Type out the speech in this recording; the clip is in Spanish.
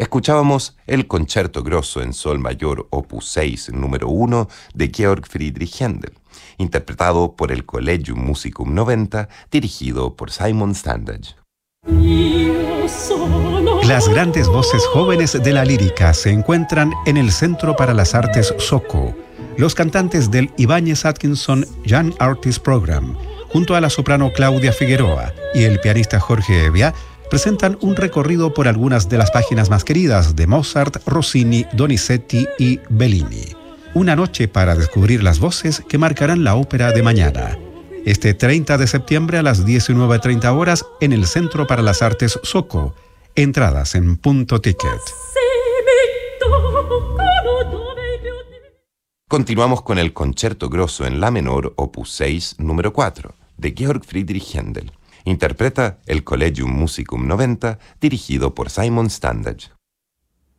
Escuchábamos el Concerto Grosso en Sol Mayor Opus 6, número 1, de Georg Friedrich Händel, interpretado por el Collegium Musicum 90, dirigido por Simon Stannage. Las grandes voces jóvenes de la lírica se encuentran en el Centro para las Artes SOCO. Los cantantes del Ibáñez Atkinson Young Artist Program, junto a la soprano Claudia Figueroa y el pianista Jorge Evia, presentan un recorrido por algunas de las páginas más queridas de Mozart, Rossini, Donizetti y Bellini. Una noche para descubrir las voces que marcarán la ópera de mañana. Este 30 de septiembre a las 19:30 horas en el Centro para las Artes SOCO. Entradas en Punto Ticket. Continuamos con el Concerto Grosso en La menor, Opus 6, número 4, de Georg Friedrich Händel. Interpreta el Collegium Musicum 90, dirigido por Simon Stannage.